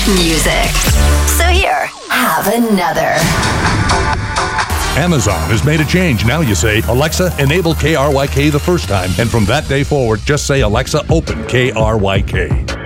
music. So here, have another. Amazon has made a change. Now you say, Alexa, enable KRYK the first time. And from that day forward, just say, Alexa, open KRYK.